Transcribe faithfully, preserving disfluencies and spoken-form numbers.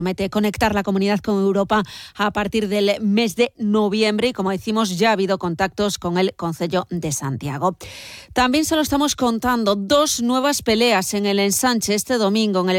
Promete conectar la comunidad con Europa a partir del mes de noviembre y, como decimos, ya ha habido contactos con el Concello de Santiago. También se lo estamos contando, dos nuevas peleas en el ensanche este domingo en el